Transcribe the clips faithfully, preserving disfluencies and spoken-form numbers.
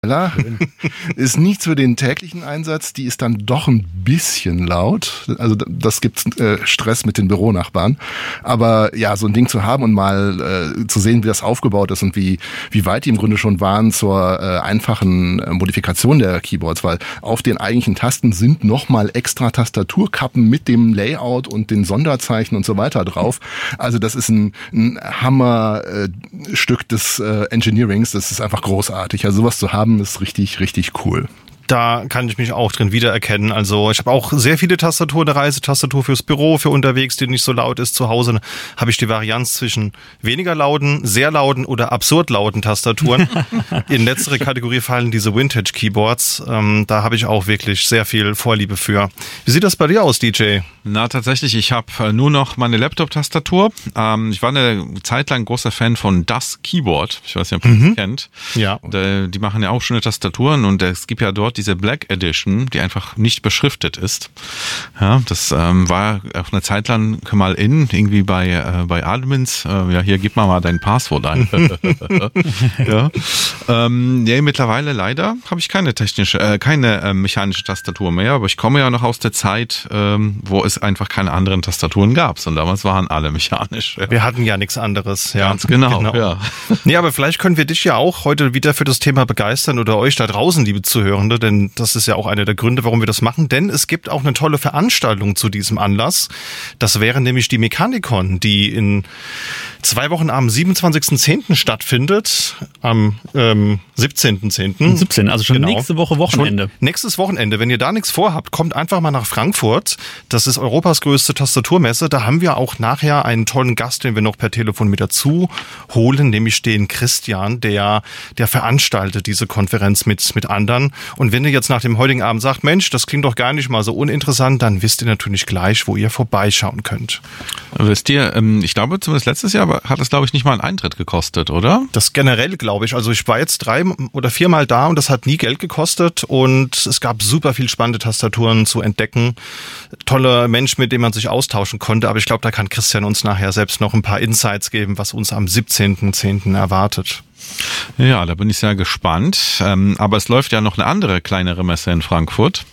Ist nicht für den täglichen Einsatz, die ist dann doch ein bisschen laut. Also das gibt äh, Stress mit den Büronachbarn. Aber ja, so ein Ding zu haben und mal äh, zu sehen, wie das aufgebaut ist und wie wie weit die im Grunde schon waren zur äh, einfachen äh, Modifikation der Keyboards, weil auf den eigentlichen Tasten sind nochmal extra Tastaturkappen mit dem Layout und den Sonderzeichen und so weiter drauf. Also das ist ein, ein Hammerstück äh, des äh, Engineerings. Das ist einfach großartig. Also sowas zu haben, ist richtig, richtig cool. Da kann ich mich auch drin wiedererkennen. Also ich habe auch sehr viele Tastaturen, eine Reisetastatur fürs Büro, für unterwegs, die nicht so laut ist. Zu Hause habe ich die Varianz zwischen weniger lauten, sehr lauten oder absurd lauten Tastaturen. In letztere Kategorie fallen diese Vintage-Keyboards. Ähm, da habe ich auch wirklich sehr viel Vorliebe für. Wie sieht das bei dir aus, D J? Na, tatsächlich, ich habe nur noch meine Laptop-Tastatur. Ähm, ich war eine Zeit lang großer Fan von Das Keyboard. Ich weiß nicht, ob ihr mhm. das kennt. Ja. Die, die machen ja auch schöne Tastaturen und es gibt ja dort diese Black Edition, die einfach nicht beschriftet ist. Ja, das ähm, war auch eine Zeit lang mal in, irgendwie bei äh, bei Admins. Äh, ja, hier gib mal mal dein Passwort ein. ja. Ähm, nee, mittlerweile leider habe ich keine technische, äh, keine äh, mechanische Tastatur mehr, aber ich komme ja noch aus der Zeit, ähm, wo es einfach keine anderen Tastaturen gab, sondern damals waren alle mechanisch. Ja. Wir hatten ja nichts anderes. Ja. Ganz genau, genau. Ja. Nee, aber vielleicht können wir dich ja auch heute wieder für das Thema begeistern oder euch da draußen, liebe Zuhörende, denn das ist ja auch einer der Gründe, warum wir das machen, denn es gibt auch eine tolle Veranstaltung zu diesem Anlass. Das wäre nämlich die Mechanicon, die in zwei Wochen am siebenundzwanzigsten zehnten stattfindet, am ähm, siebzehnten zehnten siebzehn, also schon genau. nächste Woche Wochenende. Schon nächstes Wochenende. Wenn ihr da nichts vorhabt, kommt einfach mal nach Frankfurt. Das ist Europas größte Tastaturmesse. Da haben wir auch nachher einen tollen Gast, den wir noch per Telefon mit dazu holen, nämlich den Christian, der der veranstaltet diese Konferenz mit mit anderen. Und wenn ihr jetzt nach dem heutigen Abend sagt, Mensch, das klingt doch gar nicht mal so uninteressant, dann wisst ihr natürlich gleich, wo ihr vorbeischauen könnt. Wisst ihr, ich glaube zumindest letztes Jahr hat es, glaube ich, nicht mal einen Eintritt gekostet, oder? Das generell, glaube ich. Also ich war jetzt drei oder viermal da und das hat nie Geld gekostet und es gab super viel spannende Tastaturen zu entdecken. Tolle Menschen, mit denen man sich austauschen konnte, aber ich glaube, da kann Christian uns nachher selbst noch ein paar Insights geben, was uns am siebzehnten zehnten erwartet. Ja, da bin ich sehr gespannt. Ähm, aber es läuft ja noch eine andere kleinere Messe in Frankfurt,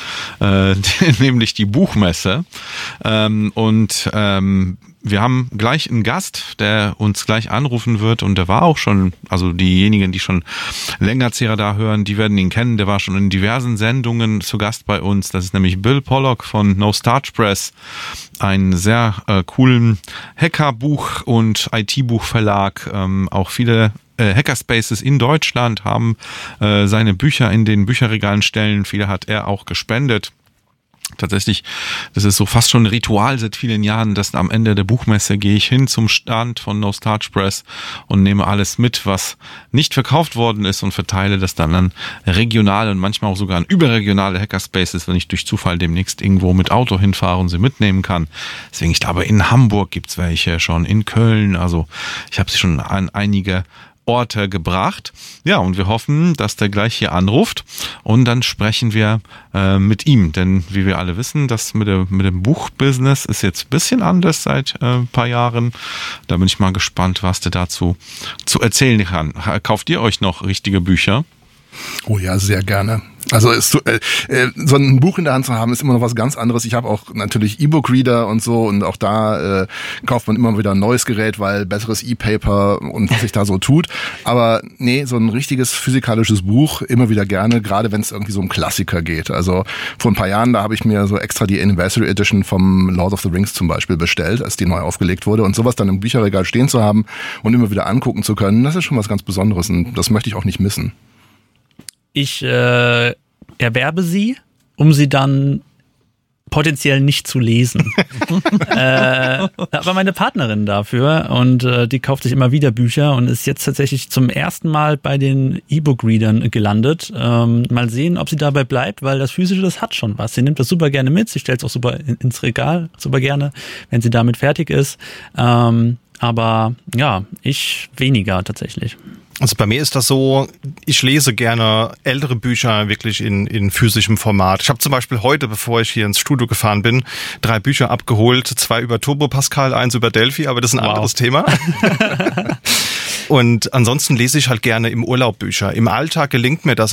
äh, nämlich die Buchmesse. Ähm, und ähm, wir haben gleich einen Gast, der uns gleich anrufen wird und der war auch schon, also diejenigen, die schon länger Zera da hören, die werden ihn kennen. Der war schon in diversen Sendungen zu Gast bei uns. Das ist nämlich Bill Pollock von No Starch Press, einen sehr äh, coolen Hackerbuch- und I T-Buchverlag. Ähm, auch viele äh, Hackerspaces in Deutschland haben äh, seine Bücher in den Bücherregalen stellen. Viele hat er auch gespendet. Tatsächlich, das ist so fast schon ein Ritual seit vielen Jahren, dass am Ende der Buchmesse gehe ich hin zum Stand von No Starch Press und nehme alles mit, was nicht verkauft worden ist und verteile das dann an regionale und manchmal auch sogar an überregionale Hackerspaces, wenn ich durch Zufall demnächst irgendwo mit Auto hinfahre und sie mitnehmen kann. Deswegen, ich glaube, in Hamburg gibt's welche schon, in Köln, also ich habe sie schon an einige Orte gebracht. Ja, und wir hoffen, dass der gleich hier anruft und dann sprechen wir äh, mit ihm. Denn wie wir alle wissen, das mit, der, mit dem Buchbusiness ist jetzt ein bisschen anders seit äh, ein paar Jahren. Da bin ich mal gespannt, was der dazu zu erzählen kann. Kauft ihr euch noch richtige Bücher? Oh ja, sehr gerne. Also ist, äh, äh, so ein Buch in der Hand zu haben, ist immer noch was ganz anderes. Ich habe auch natürlich E-Book-Reader und so und auch da äh, kauft man immer wieder ein neues Gerät, weil besseres E-Paper und was sich da so tut. Aber nee, so ein richtiges physikalisches Buch immer wieder gerne, gerade wenn es irgendwie so um Klassiker geht. Also vor ein paar Jahren, da habe ich mir so extra die Anniversary Edition vom Lord of the Rings zum Beispiel bestellt, als die neu aufgelegt wurde. Und sowas dann im Bücherregal stehen zu haben und immer wieder angucken zu können, das ist schon was ganz Besonderes und das möchte ich auch nicht missen. Ich äh, erwerbe sie, um sie dann potenziell nicht zu lesen. äh, aber meine Partnerin dafür und äh, die kauft sich immer wieder Bücher und ist jetzt tatsächlich zum ersten Mal bei den E-Book-Readern gelandet. Ähm, mal sehen, ob sie dabei bleibt, weil das Physische, das hat schon was. Sie nimmt das super gerne mit, sie stellt es auch super in, ins Regal, super gerne, wenn sie damit fertig ist. Ähm, aber ja, ich weniger tatsächlich. Also bei mir ist das so, ich lese gerne ältere Bücher wirklich in in physischem Format. Ich habe zum Beispiel heute, bevor ich hier ins Studio gefahren bin, drei Bücher abgeholt, zwei über Turbo Pascal, eins über Delphi, aber das ist ein wow. anderes Thema. Und ansonsten lese ich halt gerne im Urlaub Bücher. Im Alltag gelingt mir das